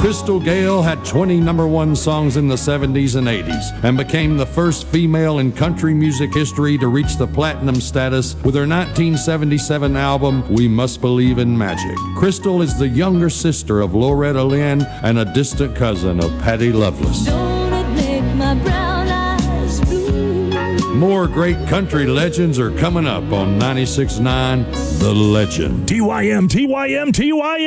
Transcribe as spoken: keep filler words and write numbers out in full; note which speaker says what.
Speaker 1: Crystal Gayle had twenty number one songs in the seventies and eighties and became the first female in country music history to reach the platinum status with her nineteen seventy-seven album, We Must Believe in Magic. Crystal is the younger sister of Loretta Lynn and a distant cousin of Patty Loveless.
Speaker 2: Don't it make my brown eyes blue?
Speaker 1: More great country legends are coming up on ninety-six point nine The Legend.
Speaker 3: T Y M, T Y M, T Y M.